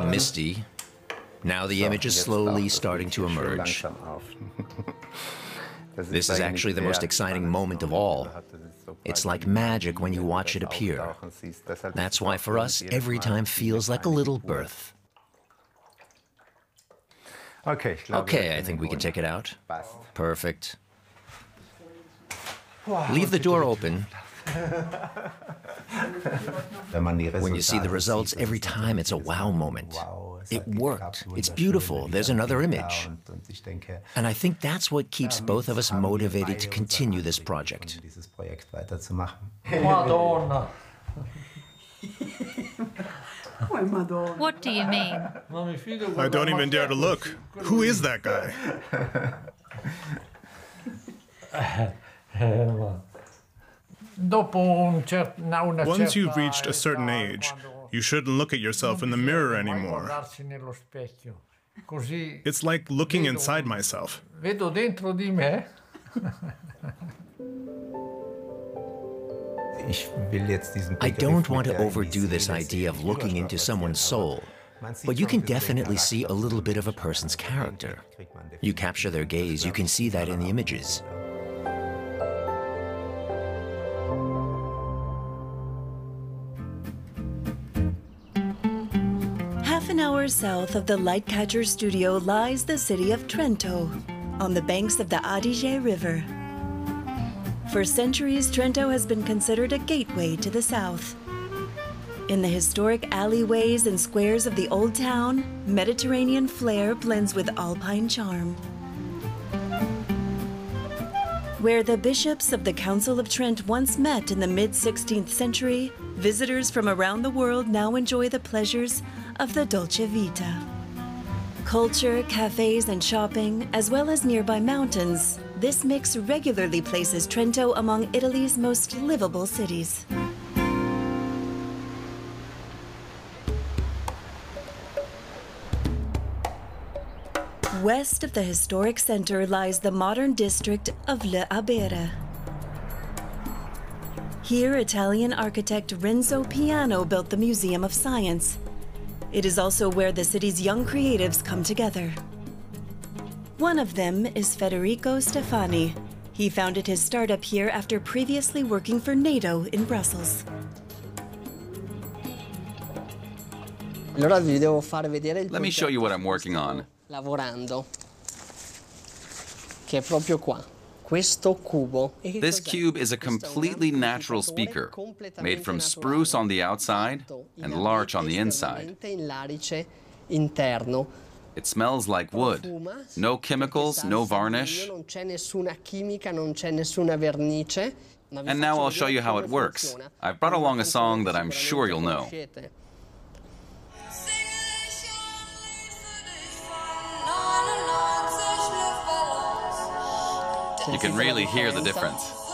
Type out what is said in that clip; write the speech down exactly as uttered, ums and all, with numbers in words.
misty. Now the image is slowly starting to emerge. This is actually the most exciting moment of all. It's like magic when you watch it appear. That's why for us, every time feels like a little birth. Okay, I think we can take it out. Perfect. Leave the door open. When you see the results every time, it's a wow moment. It worked. It's beautiful. There's another image. And I think that's what keeps both of us motivated to continue this project. Madonna. What do you mean? I don't even dare to look. Who is that guy? Once you've reached a certain age, you shouldn't look at yourself in the mirror anymore. It's like looking inside myself. I don't want to overdo this idea of looking into someone's soul, but you can definitely see a little bit of a person's character. You capture their gaze, you can see that in the images. Half an hour south of the Lightcatcher studio lies the city of Trento, on the banks of the Adige River. For centuries, Trento has been considered a gateway to the south. In the historic alleyways and squares of the old town, Mediterranean flair blends with alpine charm. Where the bishops of the Council of Trent once met in the mid sixteenth century, visitors from around the world now enjoy the pleasures of the Dolce Vita. Culture, cafes, and shopping, as well as nearby mountains, this mix regularly places Trento among Italy's most livable cities. West of the historic center lies the modern district of Le Abere. Here, Italian architect Renzo Piano built the Museum of Science. It is also where the city's young creatives come together. One of them is Federico Stefani. He founded his startup here after previously working for NATO in Brussels. Let me show you what I'm working on. Lavorando, che è proprio qua. Questo cubo. This cube is a completely natural speaker, made from spruce on the outside and larch on the inside. It smells like wood. No chemicals, no varnish. And now I'll show you how it works. I've brought along a song that I'm sure you'll know. You can really hear the difference.